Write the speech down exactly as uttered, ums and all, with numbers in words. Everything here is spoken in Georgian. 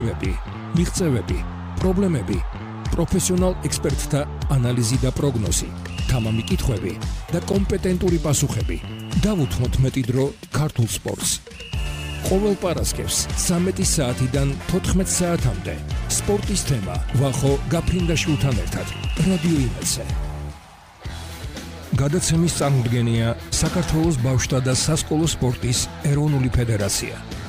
ვები, მიღწევები, პრობლემები, პროფესიონალ ექსპერტთა ანალიზი და პროგნოზი, თამამი კითხვები და კომპეტენტური პასუხები. დავუთმოთ მეტი დრო ქართულ სპორტს. ყოველ პარასკევს ცამეტი საათიდან თოთხმეტ საათამდე სპორტის თემა ვახო გაფრინდაშვილთან ერთად რადიო იმედზე. გადაცემის წარმოდგენია საქართველოს ბავშვთა და სასკოლო სპორტის ეროვნული ფედერაცია.